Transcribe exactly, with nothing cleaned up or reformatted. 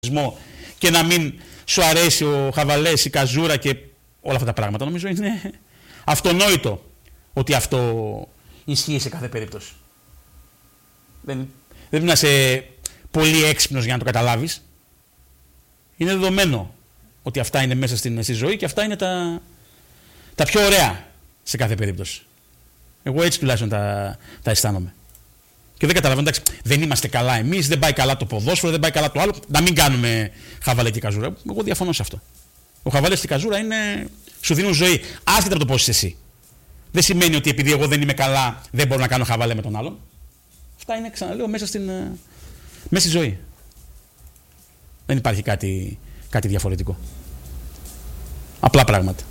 και να μην σου αρέσει ο χαβαλές, η καζούρα και όλα αυτά τα πράγματα. Νομίζω είναι αυτονόητο ότι αυτό ισχύει σε κάθε περίπτωση. Δεν, δεν πρέπει να είσαι πολύ έξυπνος για να το καταλάβεις. Είναι δεδομένο ότι αυτά είναι μέσα στην, στη ζωή και αυτά είναι τα, τα πιο ωραία σε κάθε περίπτωση. Εγώ έτσι τουλάχιστον τα, τα αισθάνομαι. Και δεν καταλαβαίνω, εντάξει, δεν είμαστε καλά εμείς, δεν πάει καλά το ποδόσφαιρο, δεν πάει καλά το άλλο. Να μην κάνουμε χαβαλέ και καζούρα. Εγώ διαφωνώ σε αυτό. Ο χαβαλές και η καζούρα είναι, σου δίνουν ζωή. Άσχετα από το πώς είσαι εσύ. Δεν σημαίνει ότι επειδή εγώ δεν είμαι καλά, δεν μπορώ να κάνω χαβαλέ με τον άλλον. Αυτά είναι, ξαναλέω, μέσα, στην, μέσα στη ζωή. Δεν υπάρχει κάτι, κάτι διαφορετικό. Απλά πράγματα.